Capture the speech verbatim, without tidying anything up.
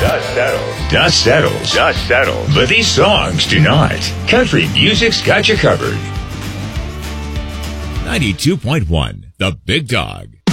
Dust settles. Dust settles. Dust settles. But these songs do not. Country music's got you covered. ninety-two point one, The Big Dog.